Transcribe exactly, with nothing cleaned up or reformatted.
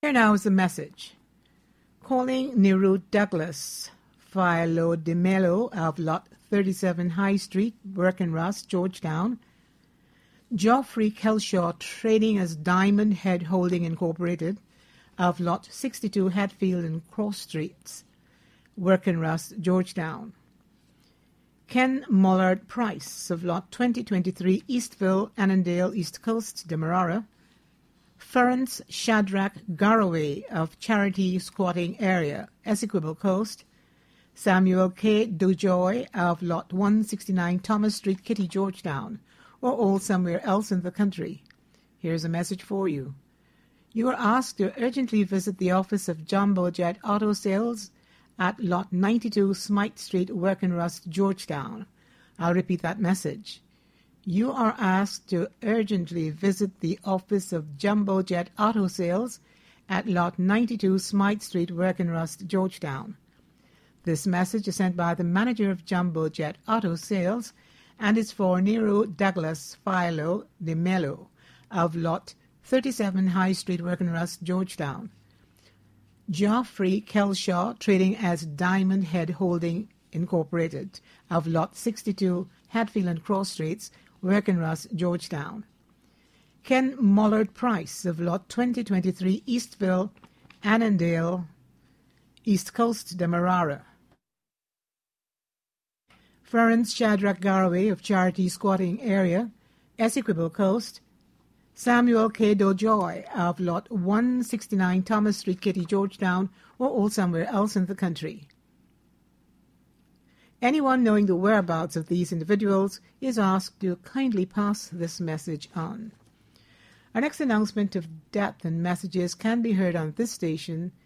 Here now is the message. Calling Nero Douglas, Philo DeMello of Lot thirty-seven High Street, Berkenrust, Georgetown. Geoffrey Kelshaw, trading as Diamond Head Holding Incorporated, of Lot sixty-two Hatfield and Cross Streets, Berkenrust, Georgetown. Ken Mollard Price of Lot twenty twenty-three Eastville, Annandale, East Coast, Demerara. Ferenc Shadrach Garraway of Charity Squatting Area, Essequibo Coast. Samuel K. Dojoy of Lot one sixty-nine Thomas Street, Kitty, Georgetown, or all somewhere else in the country. Here's a message for you. You are asked to urgently visit the office of Jumbo Jet Auto Sales at Lot ninety-two Smythe Street, Berkenrust, Georgetown. I'll repeat that message. You are asked to urgently visit the office of Jumbo Jet Auto Sales at Lot ninety-two Smythe Street, Berkenrust, Georgetown. This message is sent by the manager of Jumbo Jet Auto Sales and is for Nero Douglas Philo DeMello of Lot thirty-seven High Street, Berkenrust, Georgetown. Geoffrey Kelshaw, trading as Diamond Head Holding Incorporated, of Lot sixty-two Hatfield and Cross Streets, Berkenrust, Georgetown. Ken Mollard Price of Lot twenty twenty-three Eastville, Annandale, East Coast, Demerara. Ferenc Shadrach Garraway of Charity Squatting Area, Essequibo Coast. Samuel K. Dojoy of Lot one sixty-nine Thomas Street, Kitty, Georgetown, or all somewhere else in the country. Anyone knowing the whereabouts of these individuals is asked to kindly pass this message on. Our next announcement of death and messages can be heard on this station